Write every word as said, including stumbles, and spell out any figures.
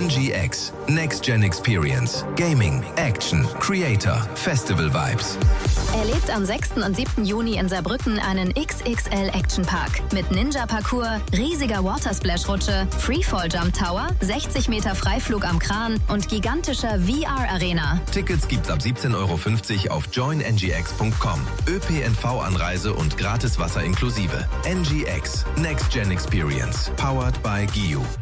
N G X. Next Gen Experience. Gaming, Action, Creator, Festival Vibes. Erlebt am sechsten und siebten Juni in Saarbrücken einen X X L Action Park mit Ninja-Parcours, riesiger Watersplash-Rutsche, Freefall-Jump Tower, sechzig Meter Freiflug am Kran und gigantischer V R-Arena. Tickets gibt's ab siebzehn Euro fünfzig auf join n g x punkt com. Ö P N V-Anreise und gratis Wasser inklusive. N G X. Next Gen Experience. Powered by G I U.